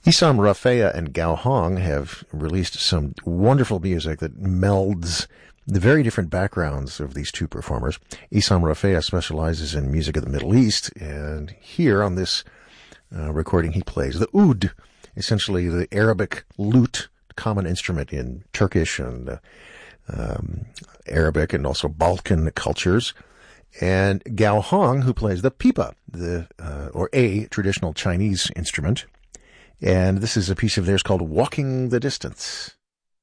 Isam Rafea and Gao Hong have released some wonderful music that melds the very different backgrounds of these two performers. Isam Rafea specializes in music of the Middle East, and here on this recording he plays the oud, essentially the Arabic lute, common instrument in Turkish and Arabic and also Balkan cultures. And Gao Hong, who plays the pipa, or a traditional Chinese instrument. And this is a piece of theirs called Walking the Distance.